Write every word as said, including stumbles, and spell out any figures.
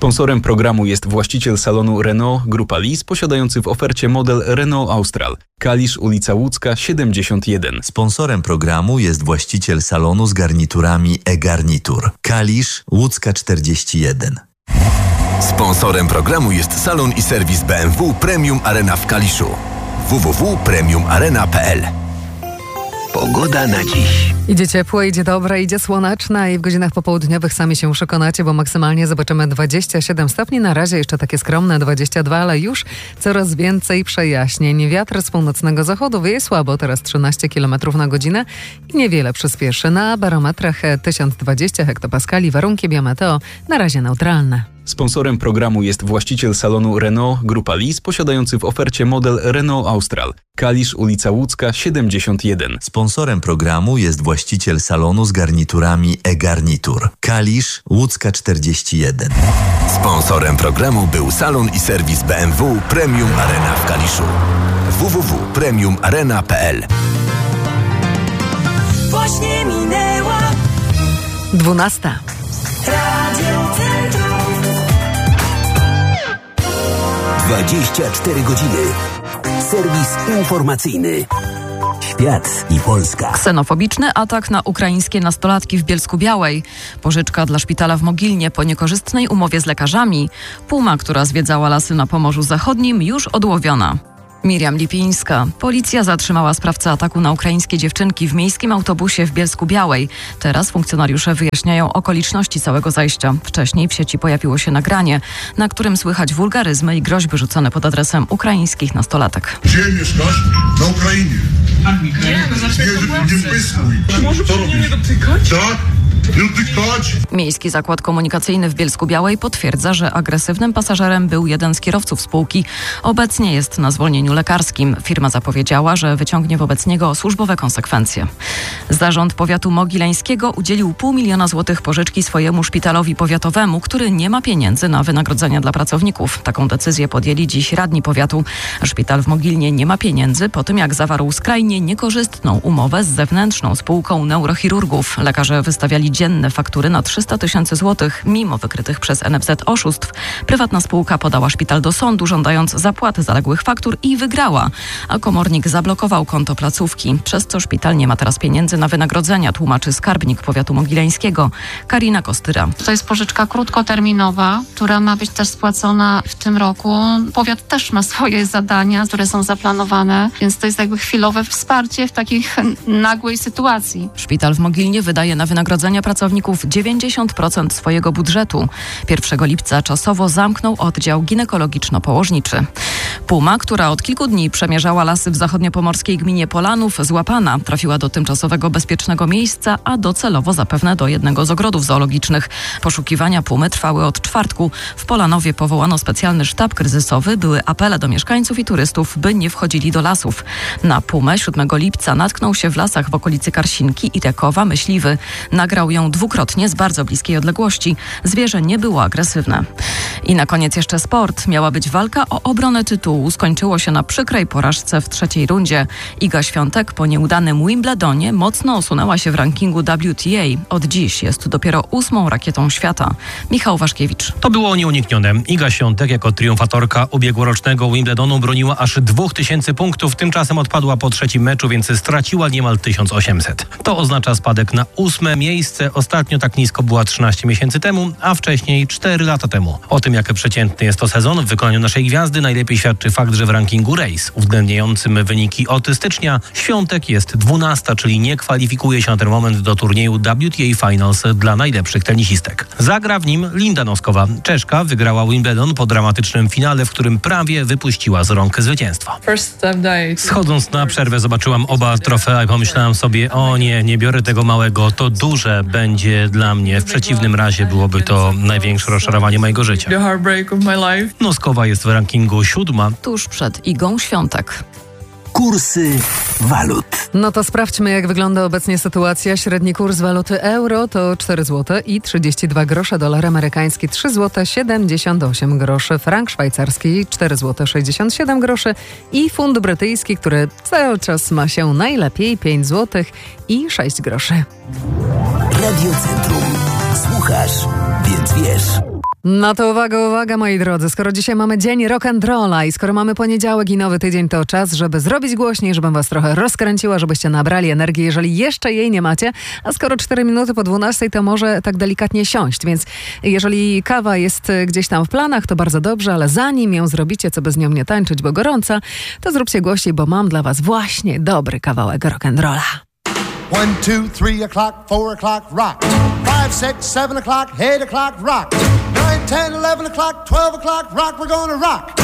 Sponsorem programu jest właściciel salonu Renault Grupa Lis, posiadający w ofercie model Renault Austral. Kalisz, ulica Łódzka, siedemdziesiąt jeden. Sponsorem programu jest właściciel salonu z garniturami e-Garnitur. Kalisz, Łódzka czterdzieści jeden. Sponsorem programu jest salon i serwis B M W Premium Arena w Kaliszu. w w w kropka premium arena kropka p l. Pogoda na dziś. Idzie ciepło, idzie dobre, idzie słoneczna i w godzinach popołudniowych sami się przekonacie, bo maksymalnie zobaczymy dwadzieścia siedem stopni. Na razie jeszcze takie skromne dwadzieścia dwa, ale już coraz więcej przejaśnień. Wiatr z północnego zachodu wieje słabo, teraz trzynaście kilometrów na godzinę i niewiele przyspieszy. Na barometrach tysiąc dwadzieścia hektopaskali, warunki biometeo na razie neutralne. Sponsorem programu jest właściciel salonu Renault Grupa Lis, posiadający w ofercie model Renault Austral. Kalisz, ulica Łódzka, siedemdziesiąt jeden. Sponsorem programu jest właściciel salonu z garniturami e-Garnitur. Kalisz, Łódzka czterdzieści jeden. Sponsorem programu był salon i serwis B M W Premium Arena w Kaliszu. w w w kropka premium arena kropka p l. Właśnie minęła dwunasta. Radio Centrum. dwadzieścia cztery godziny. Serwis informacyjny. Świat i Polska. Ksenofobiczny atak na ukraińskie nastolatki w Bielsku-Białej. Pożyczka dla szpitala w Mogilnie po niekorzystnej umowie z lekarzami. Puma, która zwiedzała lasy na Pomorzu Zachodnim, już odłowiona. Miriam Lipińska. Policja zatrzymała sprawcę ataku na ukraińskie dziewczynki w miejskim autobusie w Bielsku-Białej. Teraz funkcjonariusze wyjaśniają okoliczności całego zajścia. Wcześniej w sieci pojawiło się nagranie, na którym słychać wulgaryzmy i groźby rzucone pod adresem ukraińskich nastolatek. Gdzie mieszkasz? Na Ukrainie. Nie, no znaczy Nie, nie pyskuj. Może mnie dotykać? Tak? Dotykać? Miejski Zakład Komunikacyjny w Bielsku-Białej potwierdza, że agresywnym pasażerem był jeden z kierowców spółki. Obecnie jest na zwolnieniu lekarskim. Firma zapowiedziała, że wyciągnie wobec niego służbowe konsekwencje. Zarząd Powiatu Mogileńskiego udzielił pół miliona złotych pożyczki swojemu szpitalowi powiatowemu, który nie ma pieniędzy na wynagrodzenia dla pracowników. Taką decyzję podjęli dziś radni powiatu. Szpital w Mogilnie nie ma pieniędzy po tym, jak zawarł skrajnie niekorzystną umowę z zewnętrzną spółką neurochirurgów. Lekarze wystawiali dzienne faktury na trzysta tysięcy złotych, mimo wykrytych przez N F Z oszustw. Prywatna spółka podała szpital do sądu, żądając zapłaty zaległych faktur i wygrała, a komornik zablokował konto placówki, przez co szpital nie ma teraz pieniędzy na wynagrodzenia, tłumaczy skarbnik Powiatu Mogileńskiego Karina Kostyra. To jest pożyczka krótkoterminowa, która ma być też spłacona w tym roku. Powiat też ma swoje zadania, które są zaplanowane, więc to jest jakby chwilowe wsparcie w takiej nagłej sytuacji. Szpital w Mogilnie wydaje na wynagrodzenia pracowników dziewięćdziesiąt procent swojego budżetu. pierwszego lipca czasowo zamknął oddział ginekologiczno-położniczy. Puma, która od kilku dni przemierzała lasy w zachodniopomorskiej gminie Polanów, złapana, trafiła do tymczasowego bezpiecznego miejsca, a docelowo zapewne do jednego z ogrodów zoologicznych. Poszukiwania pumy trwały od czwartku. W Polanowie powołano specjalny sztab kryzysowy, były apele do mieszkańców i turystów, by nie wchodzili do lasów. Na pumę siódmego lipca natknął się w lasach w okolicy Karsinki i Tekowa myśliwy. Nagrał ją dwukrotnie z bardzo bliskiej odległości. Zwierzę nie było agresywne. I na koniec jeszcze sport. Miała być walka o obronę tytułu. Skończyło się na przykrej porażce w trzeciej rundzie. Iga Świątek po nieudanym Wimbledonie mocno osunęła się w rankingu W T A. Od dziś jest dopiero ósmą rakietą świata. Michał Waszkiewicz. To było nieuniknione. Iga Świątek jako triumfatorka ubiegłorocznego Wimbledonu broniła aż dwóch tysięcy punktów. Tymczasem odpadła po trzecim meczu, więc straciła niemal tysiąc osiemset. To oznacza spadek na ósme miejsce. Ostatnio tak nisko była trzynaście miesięcy temu, a wcześniej cztery lata temu. O tym, jak przeciętny jest to sezon w wykonaniu naszej gwiazdy, najlepiej świadczy fakt, że w rankingu Race, uwzględniającym wyniki od stycznia, Świątek jest dwunasta, czyli nie kwalifikuje się na ten moment do turnieju W T A Finals dla najlepszych tenisistek. Zagra w nim Linda Noskowa. Czeszka wygrała Wimbledon po dramatycznym finale, w którym prawie wypuściła z rąk zwycięstwo. Schodząc na przerwę zobaczyłam oba trofea i pomyślałam sobie, o nie, nie biorę tego małego, to duże będzie dla mnie. W przeciwnym razie byłoby to największe rozczarowanie mojego życia. Noskowa jest w rankingu siódma. Tuż przed Igą Świątek. Kursy walut. No to sprawdźmy, jak wygląda obecnie sytuacja. Średni kurs waluty euro to cztery złote i trzydzieści dwa grosze, dolar amerykański trzy złote siedemdziesiąt osiem groszy, frank szwajcarski cztery złote sześćdziesiąt siedem groszy i funt brytyjski, który cały czas ma się najlepiej, pięć złotych i sześć groszy. Radio Centrum. Słuchasz, więc wiesz. No to uwaga, uwaga moi drodzy, skoro dzisiaj mamy dzień rock'n'rolla i skoro mamy poniedziałek i nowy tydzień, to czas, żeby zrobić głośniej, żebym was trochę rozkręciła, żebyście nabrali energii, jeżeli jeszcze jej nie macie, a skoro cztery minuty po dwunastej, to może tak delikatnie siąść, więc jeżeli kawa jest gdzieś tam w planach, to bardzo dobrze, ale zanim ją zrobicie, co by z nią nie tańczyć, bo gorąca, to zróbcie głośniej, bo mam dla was właśnie dobry kawałek rock'n'rolla. One, two, three o'clock, four o'clock, rock. Five, six, seven o'clock, eight o'clock, rock. Nine, ten, eleven o'clock, twelve o'clock, rock. We're gonna rock.